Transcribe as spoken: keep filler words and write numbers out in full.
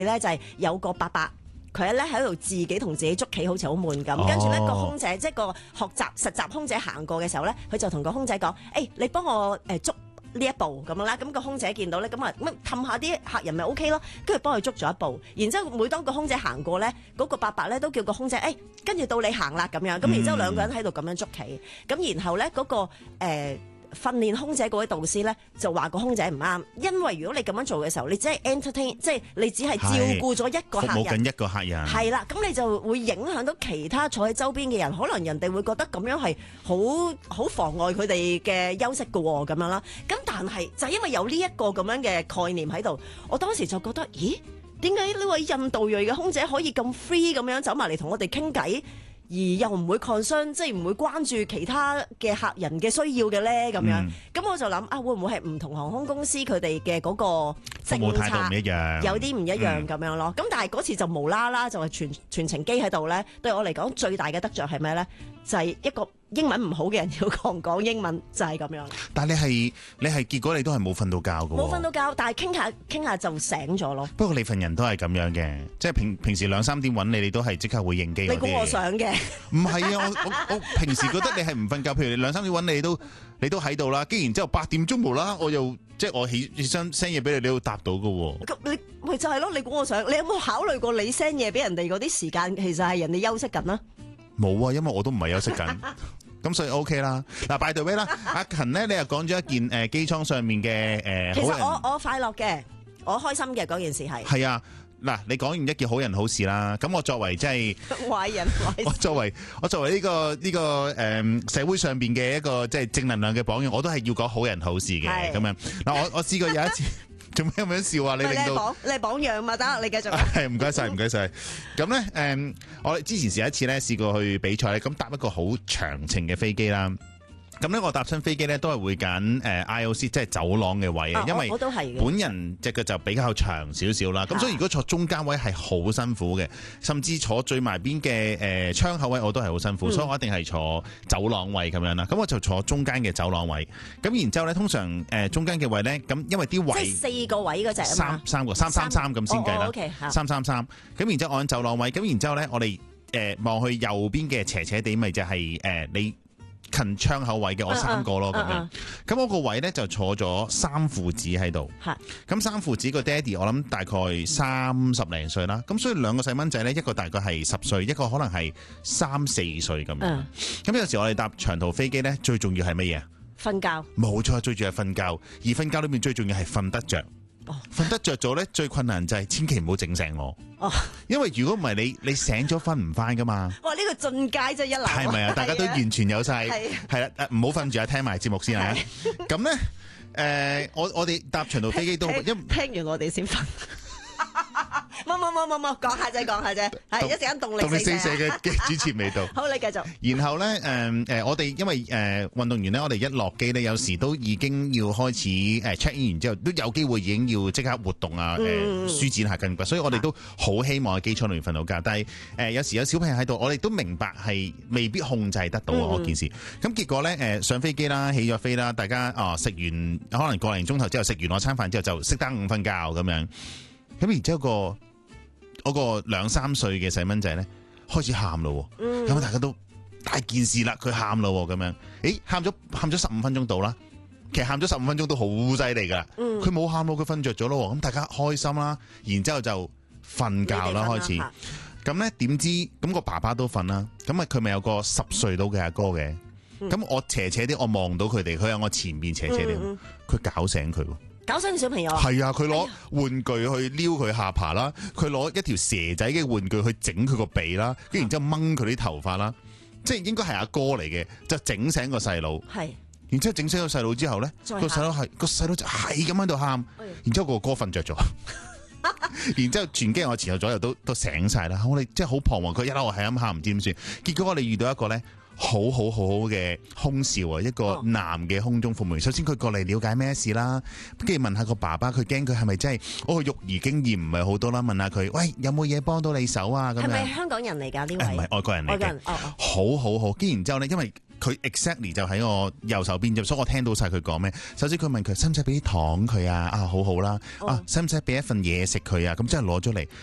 咧就係有個伯伯。佢咧喺度自己同自己捉棋，好似好悶咁。 哦跟住咧個空姐，即係個學習實習空姐行過嘅時候咧，佢就同個空姐講：，誒、欸，你幫我誒捉呢一步咁樣啦。咁、個空姐見到咧，咁啊乜氹下啲客人咪 O K 咯。跟住幫佢捉咗一步。然之後每當個空姐行過咧，嗰、個伯伯咧都叫個空姐：，誒、欸，跟住到你行啦咁樣。咁然之後兩個人喺度咁樣捉棋。咁然後咧嗰、嗰個誒。呃訓練空姐嗰位導師咧就話個空姐唔啱，因為如果你咁樣做嘅時候，你只係 entertain，即係你只係照顧咗一個客人， 服務緊一個客人， 係啦，咁你就會影響到其他坐喺周邊嘅人，可能人哋會覺得咁樣係好好妨礙佢哋嘅休息㗎喎，咁樣啦。咁但係就係因為有呢一個咁樣嘅概念喺度，我當時就覺得，咦，點解呢位印度裔嘅空姐可以咁 free 咁樣走埋嚟同我哋傾偈？而又唔會 concern，即係唔會關注其他嘅客人嘅需要嘅咧，咁樣，咁、嗯、我就諗啊，會唔會係唔同航空公司佢哋嘅嗰個政策服務態度唔一樣， 有啲唔一樣咁樣咯？咁、嗯、但係嗰次就無啦啦就係全全程機喺度咧，對我嚟講最大嘅得着係咩咧？就係、是、一個英文唔好嘅人要講講英文，就係、是、咁樣。但係你係你係結果你都係冇瞓到覺㗎喎， 冇瞓到覺，但係傾下傾下就醒咗咯。 不過你份人都係咁樣嘅，即係平平時兩三點揾你，你都係即刻會應機。 你估我想嘅？ 唔係啊，我我我平時覺得你係唔瞓覺，譬如你兩三點揾你，你都你都喺度啦，跟然之後八點鐘無啦，我又即係我起身 send 嘢俾你，你都答到㗎喎。 咁你咪就係咯？你估我想？你有冇考慮過你 send 嘢俾人哋嗰啲時間，其實係人哋休息緊啦？ 冇啊，因為我都唔係休息緊，咁所以 OK 啦。嗱，by the way啦，阿勤咧，你又講咗一件誒機艙上面嘅誒、呃， 其實我我快樂嘅，我開心嘅嗰件事係係啊。嗱，你講完一件好人好事啦，咁我作為即係壞人壞事， 我作為我作為呢、呢個呢、呢個誒、呃、社會上邊嘅一個即係正能量嘅榜樣，我都係要講好人好事嘅咁樣。嗱，我我試過有一次。做咩咁樣笑啊？你令到你係榜樣嘛？得，你繼續。 係唔該晒，唔該晒。咁咧，誒，我哋之前試一次咧，試過去比賽咧，咁搭一個好長程嘅飛機啦。咁咧，我搭親飛機咧都係會揀誒 I O C，即係走廊嘅位啊，因為本人隻腳就比較長少少啦。咁所以如果坐中間位係好辛苦嘅，甚至坐最埋邊嘅誒窗口位我都係好辛苦，嗯、所以我一定係坐走廊位咁樣啦。咁我就坐中間嘅走廊位。咁然之後咧，通常誒、呃、中間嘅位咧，咁因為啲位即係四個位嗰隻三三個三三三咁先計啦，三三三。咁然之後我喺走廊位，咁然之後咧，我哋誒望去右邊嘅斜斜地，咪就係、是、誒、呃、你。近窗口位嘅我三個咯，咁、uh, uh, uh, uh, 樣，咁我個位咧就坐咗三父子喺度，咁三父子個爹哋我諗大概三十零歲啦，咁所以兩個細蚊仔咧，一個大概係十歲，一個可能係三四歲咁樣，咁、uh, 有時我哋搭長途飛機咧，最重要係乜嘢？ 瞓覺。冇錯，最重要係瞓覺，而瞓覺裏面最重要係瞓得着。瞓、哦、得着咗咧，最困難就係千祈唔好整醒我，哦、因為如果唔係你你醒咗瞓唔翻噶嘛。哇！呢、這個進階真係一流，係咪啊？大家都完全有晒，係啦，唔好瞓住啊，聽埋節目先啊。咁咧，誒、呃，我我哋搭長途飛機都，因為聽完我哋先瞓。冇冇冇冇冇，講下啫，講下啫，係一陣間動力動力四射嘅嘅主持未到。 好，你繼續。 然後咧，誒、呃、誒，我哋因為誒運、呃、動員咧，我哋一落機咧，有時都已經要開始誒 check in 完之後，都有機會已經要即刻活動啊，誒、呃、舒展下筋骨，所以我哋都好希望喺機艙裏面瞓到覺。但係誒、呃、有時有小朋友喺度，我哋都明白係未必控制得到嗰、嗯、件事。咁結果咧，誒、呃、上飛機啦，起咗飛啦，大家啊食、呃、完可能個零鐘頭之後，食完我餐飯之後就熄燈瞓覺咁樣。咁然之後個嗰個兩三歲嘅細蚊仔咧開始喊咯，咁、嗯、大家都大件事啦，佢喊咯咁樣，誒喊咗喊咗十五分鐘到啦，其實喊咗十五分鐘都好犀利噶啦，佢冇喊咯，佢瞓着咗咯，咁大家開心啦，然之後就瞓覺啦開始，咁咧點知咁個爸爸都瞓啦，咁啊佢咪有個十歲到嘅阿哥嘅，咁、嗯、我斜斜啲我望到佢哋，佢喺我前面斜斜啲，佢、嗯、搞醒佢。 搞醒小朋友啊！ 係啊，佢攞玩具去撩佢下巴啦，佢攞一條蛇仔嘅玩具去整佢個鼻啦，跟然之後掹佢啲頭髮啦，即係應該係阿哥嚟嘅，就整醒個細佬。係，然之後整醒個細佬之後咧，個細佬係個細佬就係咁喺度喊，然之後個哥瞓着咗，然之後全機我前後左右都都醒晒啦，我哋即係好彷徨，佢一路係咁喊唔知點算，結果我哋遇到一個咧。好好好好嘅空少啊，一個男嘅空中服務員。首先佢過嚟了解咩事啦，跟住問下個爸爸，佢驚佢係咪真係哦育兒經驗唔係好多啦？問下佢，喂，有冇嘢幫到你手啊？咁樣係咪香港人嚟㗎呢位？ 唔係外國人嚟嘅， 哦哦， 好好好。跟然之後咧，因為佢 exactly 就喺我右手邊啫，所以我聽到晒佢講咩。首先佢問佢使唔使俾啲糖佢啊？啊好好啦，啊使唔使俾一份嘢食佢啊？咁真係攞咗嚟。